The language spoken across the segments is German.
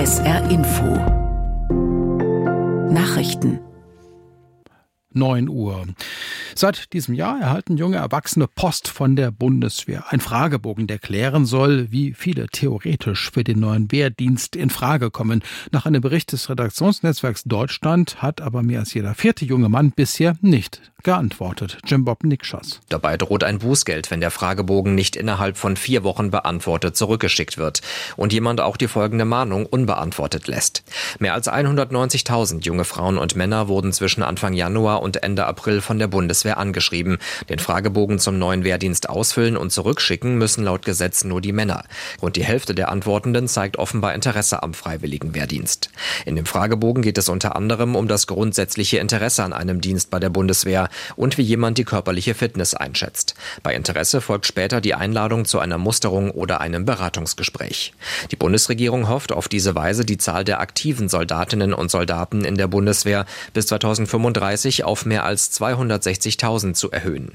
SR Info Nachrichten 9 Uhr. Seit diesem Jahr erhalten junge Erwachsene Post von der Bundeswehr. Ein Fragebogen, der klären soll, wie viele theoretisch für den neuen Wehrdienst in Frage kommen. Nach einem Bericht des Redaktionsnetzwerks Deutschland hat aber mehr als jeder 4. junge Mann bisher nicht geantwortet. Jim Bob Nikschas. Dabei droht ein Bußgeld, wenn der Fragebogen nicht innerhalb von 4 Wochen beantwortet zurückgeschickt wird und jemand auch die folgende Mahnung unbeantwortet lässt. Mehr als 190.000 junge Frauen und Männer wurden zwischen Anfang Januar und Ende April von der Bundeswehr angeschrieben. Den Fragebogen zum neuen Wehrdienst ausfüllen und zurückschicken müssen laut Gesetz nur die Männer. Rund die Hälfte der Antwortenden zeigt offenbar Interesse am freiwilligen Wehrdienst. In dem Fragebogen geht es unter anderem um das grundsätzliche Interesse an einem Dienst bei der Bundeswehr und wie jemand die körperliche Fitness einschätzt. Bei Interesse folgt später die Einladung zu einer Musterung oder einem Beratungsgespräch. Die Bundesregierung hofft auf diese Weise, die Zahl der aktiven Soldatinnen und Soldaten in der Bundeswehr bis 2035 auf mehr als 260.000 zu erhöhen.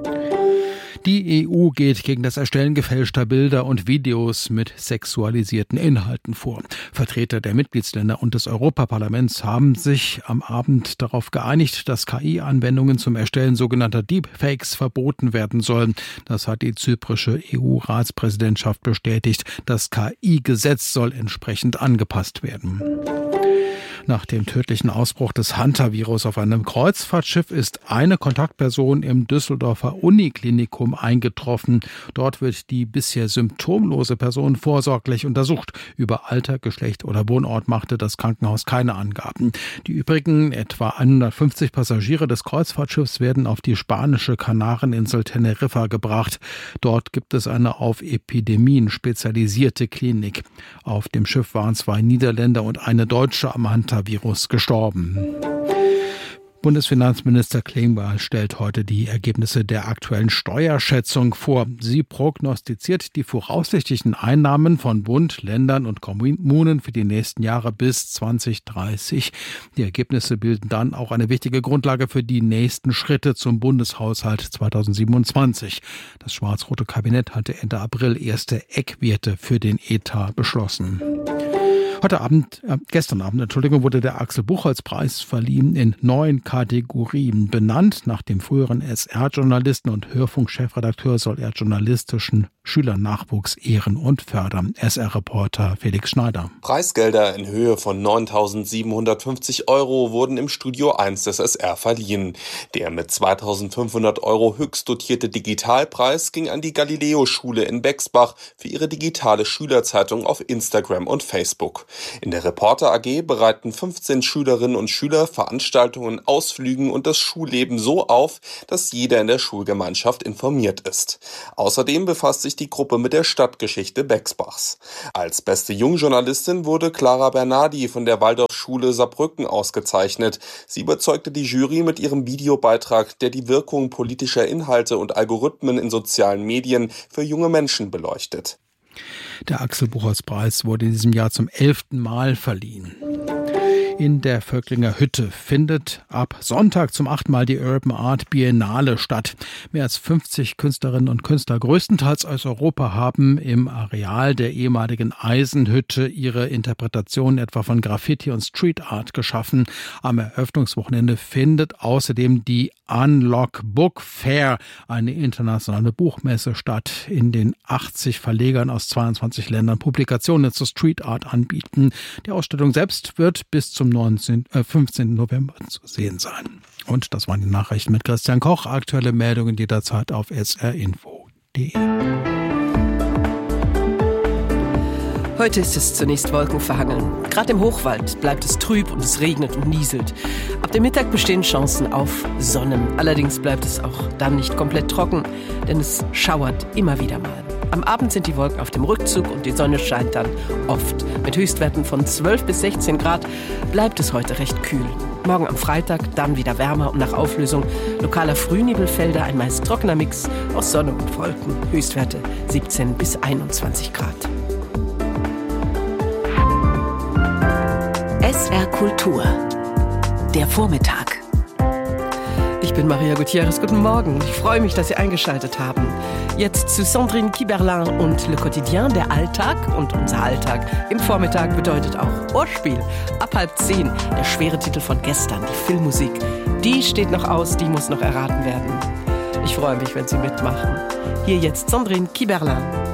Die EU geht gegen das Erstellen gefälschter Bilder und Videos mit sexualisierten Inhalten vor. Vertreter der Mitgliedsländer und des Europaparlaments haben sich am Abend darauf geeinigt, dass KI-Anwendungen zum Erstellen sogenannter Deepfakes verboten werden sollen. Das hat die zyprische EU-Ratspräsidentschaft bestätigt. Das KI-Gesetz soll entsprechend angepasst werden. Nach dem tödlichen Ausbruch des Hantavirus auf einem Kreuzfahrtschiff ist eine Kontaktperson im Düsseldorfer Uniklinikum eingetroffen. Dort wird die bisher symptomlose Person vorsorglich untersucht. Über Alter, Geschlecht oder Wohnort machte das Krankenhaus keine Angaben. Die übrigen etwa 150 Passagiere des Kreuzfahrtschiffs werden auf die spanische Kanareninsel Teneriffa gebracht. Dort gibt es eine auf Epidemien spezialisierte Klinik. Auf dem Schiff waren 2 Niederländer und eine Deutsche am Hantavirus gestorben. Bundesfinanzminister Klingbeil stellt heute die Ergebnisse der aktuellen Steuerschätzung vor. Sie prognostiziert die voraussichtlichen Einnahmen von Bund, Ländern und Kommunen für die nächsten Jahre bis 2030. Die Ergebnisse bilden dann auch eine wichtige Grundlage für die nächsten Schritte zum Bundeshaushalt 2027. Das schwarz-rote Kabinett hatte Ende April erste Eckwerte für den Etat beschlossen. Gestern Abend, wurde der Axel-Buchholz-Preis verliehen in 9 Kategorien. Benannt nach dem früheren SR-Journalisten und Hörfunk-Chefredakteur soll er journalistischen Schülernachwuchs ehren und fördern. SR-Reporter Felix Schneider. Preisgelder in Höhe von 9.750 € wurden im Studio 1 des SR verliehen. Der mit 2.500 € höchst dotierte Digitalpreis ging an die Galileo-Schule in Bexbach für ihre digitale Schülerzeitung auf Instagram und Facebook. In der Reporter AG bereiten 15 Schülerinnen und Schüler Veranstaltungen, Ausflügen und das Schulleben so auf, dass jeder in der Schulgemeinschaft informiert ist. Außerdem befasst sich die Gruppe mit der Stadtgeschichte Bexbachs. Als beste Jungjournalistin wurde Clara Bernardi von der Waldorfschule Saarbrücken ausgezeichnet. Sie überzeugte die Jury mit ihrem Videobeitrag, der die Wirkung politischer Inhalte und Algorithmen in sozialen Medien für junge Menschen beleuchtet. Der Axel-Buchholz-Preis wurde in diesem Jahr zum 11. Mal verliehen. In der Völklinger Hütte findet ab Sonntag zum 8. Mal die Urban Art Biennale statt. Mehr als 50 Künstlerinnen und Künstler, größtenteils aus Europa, haben im Areal der ehemaligen Eisenhütte ihre Interpretation etwa von Graffiti und Street Art geschaffen. Am Eröffnungswochenende findet außerdem die Unlock Book Fair, eine internationale Buchmesse, statt, in den 80 Verlegern aus 22 Ländern Publikationen zur Street Art anbieten. Die Ausstellung selbst wird bis zum 15. November zu sehen sein. Und das waren die Nachrichten mit Christian Koch. Aktuelle Meldungen jederzeit auf srinfo.de. Heute ist es zunächst wolkenverhangen. Gerade im Hochwald bleibt es trüb und es regnet und nieselt. Ab dem Mittag bestehen Chancen auf Sonnen. Allerdings bleibt es auch dann nicht komplett trocken, denn es schauert immer wieder mal. Am Abend sind die Wolken auf dem Rückzug und die Sonne scheint dann oft. Mit Höchstwerten von 12 bis 16 Grad bleibt es heute recht kühl. Morgen am Freitag dann wieder wärmer und nach Auflösung lokaler Frühnebelfelder ein meist trockener Mix aus Sonne und Wolken. Höchstwerte 17 bis 21 Grad. SR Kultur. Der Vormittag. Ich bin Maria Gutierrez. Guten Morgen. Ich freue mich, dass Sie eingeschaltet haben. Jetzt zu Sandrine Kiberlin und Le Quotidien, der Alltag und unser Alltag. Im Vormittag bedeutet auch Ohrspiel. Ab 9:30, der schwere Titel von gestern, die Filmmusik. Die steht noch aus, die muss noch erraten werden. Ich freue mich, wenn Sie mitmachen. Hier jetzt Sandrine Kiberlin.